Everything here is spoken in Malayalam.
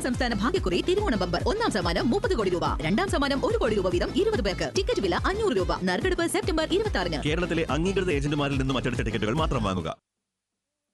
സംസ്ഥാന ഭാഗ്യക്കുറി തിരുവോണ ബമ്പർ. ഒന്നാം സമ്മാനം 30 കോടി രൂപ, രണ്ടാം സമ്മാനം 1 കോടി രൂപ വീതം 20 പേർക്ക്. ടിക്കറ്റ് വില 500 രൂപ. നറുക്കെടുപ്പ് സെപ്റ്റംബർ 26-ന്. കേരളത്തിലെ അംഗീകൃത ഏജന്റുമാരിൽ നിന്നും അച്ചടിച്ച ടിക്കറ്റുകൾ മാത്രം വാങ്ങുക.